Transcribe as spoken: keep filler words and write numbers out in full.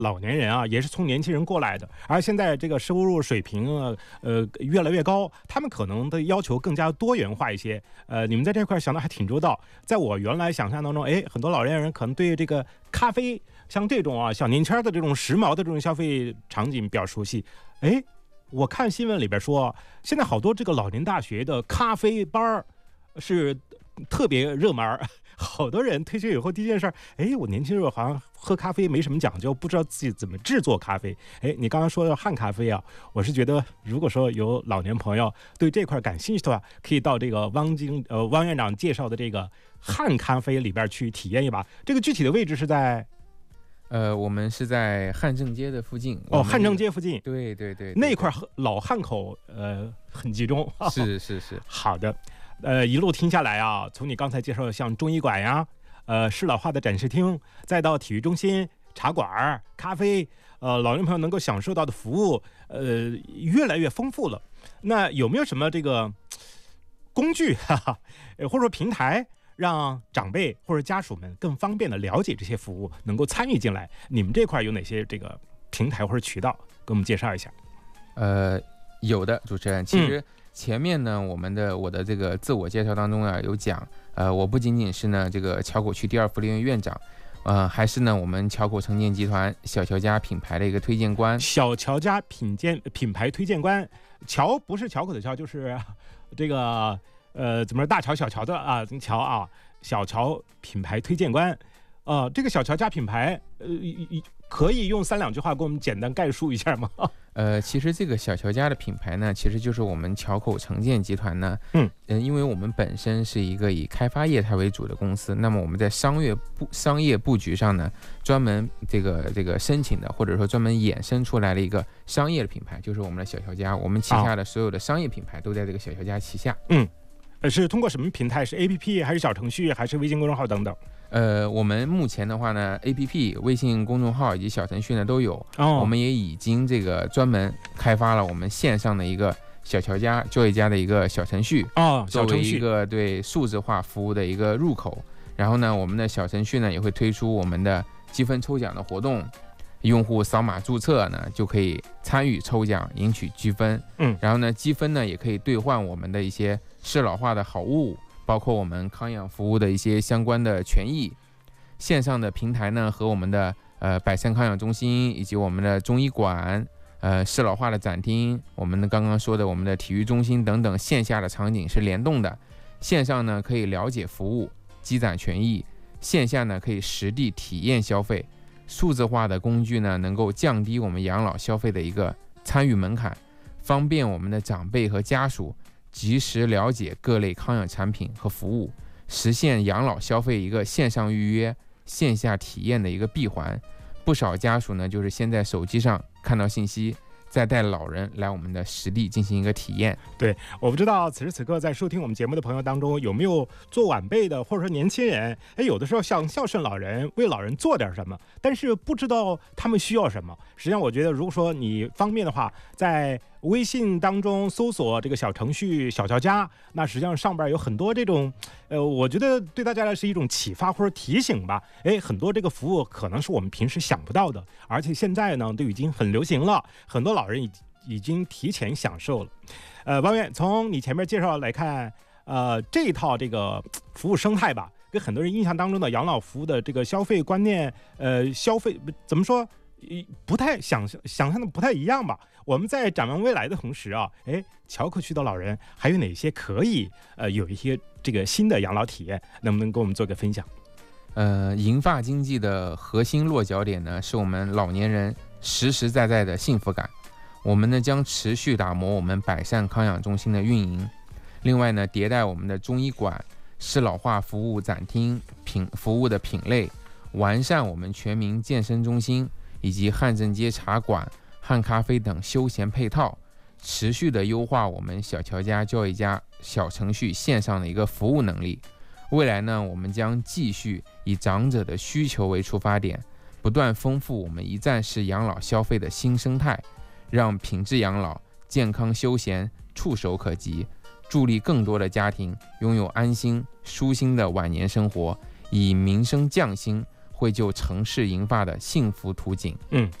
老年人啊，也是从年轻人过来的，而现在这个收入水平啊，呃，越来越高，他们可能的要求更加多元化一些。呃，你们在这块想的还挺周到。在我原来想象当中，哎，很多老年人可能对这个咖啡，像这种啊小年轻的这种时髦的这种消费场景比较熟悉。哎，我看新闻里边说，现在好多这个老年大学的咖啡班是特别热门。好多人退休以后第一件事，哎，我年轻时候好像喝咖啡没什么讲究，不知道自己怎么制作咖啡。哎，你刚刚说的汉咖啡啊，我是觉得如果说有老年朋友对这块感兴趣的话，可以到这个汪经呃汪院长介绍的这个汉咖啡里边去体验一把。这个具体的位置是在？ 呃，我们是在汉正街的附近。 哦，汉正街附近。 对对 对, 对， 那块老汉口呃很集中。 是是是。 好的。呃，一路听下来啊，从你刚才介绍的像中医馆呀，呃，适老化的展示厅，再到体育中心、茶馆、咖啡，呃，老年朋友能够享受到的服务，呃，越来越丰富了。那有没有什么这个工具，哈哈，或者说平台，让长辈或者家属们更方便的了解这些服务，能够参与进来？你们这块有哪些这个平台或者渠道？给我们介绍一下。 呃，有的，主持人，其实、嗯。前面呢，我们的我的这个自我介绍当中啊，有讲，呃，我不仅仅是呢这个桥口区第二福利院院长，呃，还是呢我们桥口城建集团小乔家品牌的一个推荐官。 小乔家品鉴品牌推荐官，桥不是桥口的桥，就是这个呃怎么说大桥小桥的啊桥啊，小乔品牌推荐官，呃，这个小乔家品牌，呃，可以用三两句话给我们简单概述一下吗？ 呃，其实这个小乔家的品牌呢，其实就是我们桥口城建集团呢， 嗯， 呃，因为我们本身是一个以开发业态为主的公司，那么我们在商业布商业布局上呢，专门这个这个申请的，或者说专门衍生出来的一个商业的品牌，就是我们的小乔家，我们旗下的所有的商业品牌都在这个小乔家旗下。 嗯，呃，是通过什么平台？是 A P P 还是小程序，还是微信公众号等等？ 呃，我们目前的话呢 ，A P P、微信公众号以及小程序呢都有。 哦， 我们也已经这个专门开发了我们线上的一个小乔家、就业家的一个小程序。 哦， 作为一个对数字化服务的一个入口。然后呢，我们的小程序呢也会推出我们的积分抽奖的活动，用户扫码注册呢就可以参与抽奖，赢取积分。 嗯， 然后呢，积分呢也可以兑换我们的一些适老化的好物。包括我们康养服务的一些相关的权益，线上的平台呢和我们的呃百善康养中心以及我们的中医馆、呃适老化的展厅，我们的刚刚说的我们的体育中心等等线下的场景是联动的。线上呢可以了解服务、积攒权益，线下呢可以实地体验消费。数字化的工具呢能够降低我们养老消费的一个参与门槛，方便我们的长辈和家属及时了解各类康养产品和服务，实现养老消费一个线上预约、线下体验的一个闭环。不少家属呢，就是先在手机上看到信息，再带老人来我们的实地进行一个体验。 对，我不知道此时此刻在收听我们节目的朋友当中，有没有做晚辈的，或者说年轻人，哎，有的时候想孝顺老人，为老人做点什么，但是不知道他们需要什么。实际上，我觉得如果说你方便的话，在微信当中搜索这个小程序小乔家，那实际上上边有很多这种，呃，我觉得对大家来是一种启发或者提醒吧。哎，很多这个服务可能是我们平时想不到的，而且现在呢都已经很流行了，很多老人已已经提前享受了。呃，汪院，从你前面介绍来看，呃，这一套这个服务生态吧，跟很多人印象当中的养老服务的这个消费观念，呃，消费怎么说？不太想想象的不太一样吧。我们在展望未来的同时啊，哎，桥口区的老人还有哪些可以呃有一些这个新的养老体验，能不能跟我们做个分享？ 呃，银发经济的核心落脚点呢，是我们老年人实实在在的幸福感。我们呢将持续打磨我们百善康养中心的运营，另外呢迭代我们的中医馆、适老化服务展厅品服务的品类，完善我们全民健身中心以及汉正街茶馆、汉咖啡等休闲配套，持续的优化我们小乔家教育家小程序线上的一个服务能力。未来呢，我们将继续以长者的需求为出发点，不断丰富我们一站式养老消费的新生态，让品质养老、健康休闲触手可及，助力更多的家庭拥有安心舒心的晚年生活，以民生匠心绘就城市银发的幸福图景。 嗯，